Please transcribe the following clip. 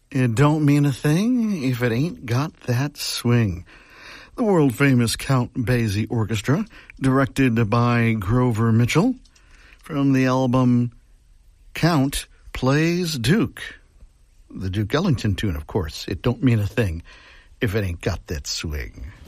It don't mean a thing if it ain't got that swing. The world-famous Count Basie Orchestra, directed by Grover Mitchell, from the album Count Plays Duke. The Duke Ellington tune, of course. It don't mean a thing if it ain't got that swing.